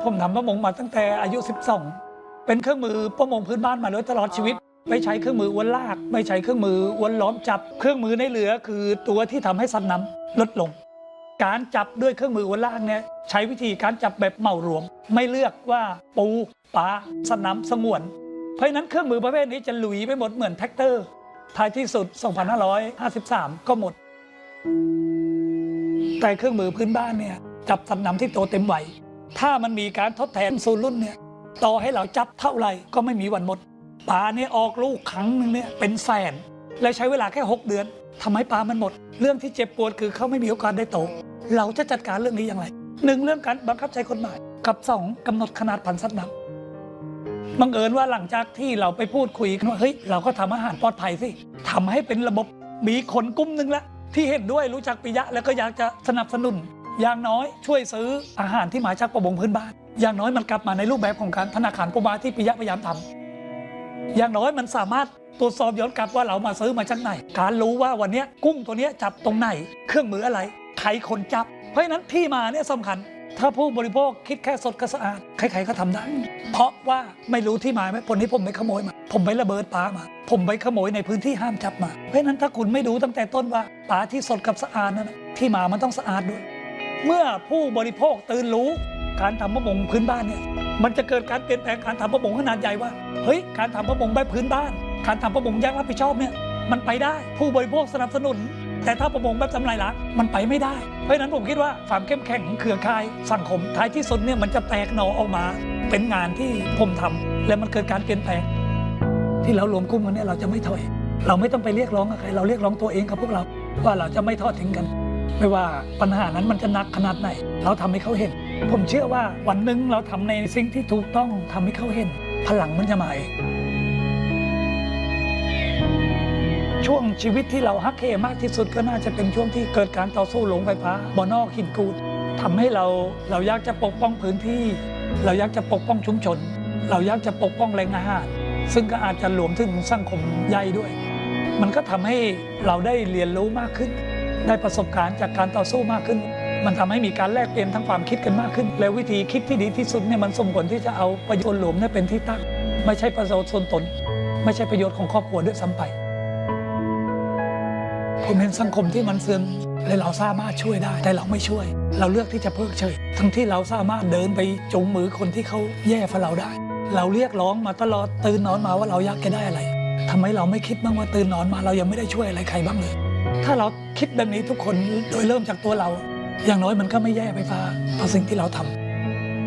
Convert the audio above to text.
ผมทำประมงมาตั้งแต่อายุ12เป็นเครื่องมือประมงพื้นบ้านมาโดยตลอดชีวิตไม่ใช้เครื่องมืออวนลากไม่ใช้เครื่องมืออวนล้อมจับเครื่องมือในเรือคือตัวที่ทำให้สัตว์น้ำลดลงการจับด้วยเครื่องมืออวนลากเนี่ยใช้วิธีการจับแบบเหมารวมไม่เลือกว่าปูปลาสัตว์น้ำสงวนเพราะฉะนั้นเครื่องมือประเภทนี้จะหลุยไปหมดเหมือนแท็กเตอร์ท้ายที่สุด2553ก็หมดแต่เครื่องมือพื้นบ้านเนี่ยจับสัตว์น้ำที่โตเต็มวัยถ้ามันมีการทดแทนสู่รุ่นเนี่ยต่อให้เราจับเท่าไหร่ก็ไม่มีวันหมดปลาเนี่ยออกลูกครั้งนึงเนี่ยเป็นแสนและใช้เวลาแค่6 เดือนทำให้ปลามันหมดเรื่องที่เจ็บปวดคือเขาไม่มีโอกาสได้โตเราจะจัดการเรื่องนี้อย่างไร1เรื่องการบังคับใช้กฎหมายกับ2กำหนดขนาดพันธุ์สัตว์น้ำบังเอิญว่าหลังจากที่เราไปพูดคุยกันว่าเฮ้ยเราก็ทำอาหารปลอดภัยสิทำให้เป็นระบบมีคนกลุ่มนึงละที่เห็นด้วยรู้จักปิยะแล้วก็อยากจะสนับสนุนอย่างน้อยช่วยซื้ออาหารที่มาจากประมงพื้นบ้านอย่างน้อยมันกลับมาในรูปแบบของการธนาคารปูม้าที่ปิยะพยายามทำอย่างน้อยมันสามารถตรวจสอบย้อนกลับว่าเรามาซื้อมาจากไหนการรู้ว่าวันนี้กุ้งตัวนี้จับตรงไหนเครื่องมืออะไรใครคนจับเพราะฉะนั้นที่มาเนี่ยสำคัญถ้าผู้บริโภคคิดแค่สดก็สะอาดใครๆก็ทำได้เพราะว่าไม่รู้ที่มาไหมคนนี้ผมไปขโมยมาผมไประเบิดปลามาผมไปขโมยในพื้นที่ห้ามจับมาเพราะฉะนั้นถ้าคุณไม่รู้ตั้งแต่ต้นว่าปลาที่สดกับสะอาดนั้นที่มามันต้องสะอาดด้วยเมื่อผู้บริโภคตื่นรู้การทำประมงพื้นบ้านเนี่ยมันจะเกิดการเปลี่ยนแปลงการทำประมงขนาดใหญ่ว่าเฮ้ยการทำประมงแบบพื้นบ้านการทำประมงอย่างรับผิดชอบเนี่ยมันไปได้ผู้บริโภคสนับสนุนแต่ถ้าประมงแบบทำลายล้างมันไปไม่ได้เพราะฉะนั้นผมคิดว่าความเข้มแข็งของเครือข่ายสังคมท้ายที่สุดเนี่ยมันจะแตกหน่อออกมาเป็นงานที่ผมทำและมันเกิดการเปลี่ยนแปลงที่เรารวมกลุ่มกันเนี่ยเราจะไม่ถอยเราไม่ต้องไปเรียกร้องกับใครเราเรียกร้องตัวเองกับพวกเราว่าเราจะไม่ทอดทิ้งกันไม่ว่าปัญหานั้นมันจะหนักขนาดไหนเราทำให้เขาเห็นผมเชื่อว่าวันหนึ่งเราทำในสิ่งที่ถูกต้องทำให้เขาเห็นพลังมันจะมาเองช่วงชีวิตที่เราฮักเฮมากที่สุดก็น่าจะเป็นช่วงที่เกิดการต่อสู้โรงไฟฟ้าบ่อนอกหินกูดทำให้เราอยากจะปกป้องพื้นที่เราอยากจะปกป้องชุมชนเราอยากจะปกป้องแหล่งอาหารซึ่งก็อาจจะรวมถึงสังคมใหญ่ด้วยมันก็ทำให้เราได้เรียนรู้มากขึ้นได้ประสบการณ์จากการต่อสู้มากขึ้นมันทำให้มีการแลกเปลี่ยนทั้งความคิดกันมากขึ้นและวิธีคิดที่ดีที่สุดเนี่ยมันสมควรที่จะเอาประโยชน์รวมเนี่ยเป็นที่ตั้งไม่ใช่ประโยชน์ส่วนตนไม่ใช่ประโยชน์ของครอบครัวด้วยซ้ำไปผมเห็นสังคมที่มันเสื่อมและเราสามารถช่วยได้แต่เราไม่ช่วยเราเลือกที่จะเพิกเฉยทั้งที่เราสามารถเดินไปจูงมือคนที่เขาแย่ฝ่าเราได้เราเรียกร้องมาตลอดตื่นนอนมาว่าเราอยากจะได้อะไรทำไมเราไม่คิดบ้างว่าตื่นนอนมาเรายังไม่ได้ช่วยอะไรใครบ้างเลยถ้าเราคิดแบบนี้ทุกคนโดยเริ่มจากตัวเราอย่างน้อยมันก็ไม่แย่ไปฟ้าต่อสิ่งที่เราทำ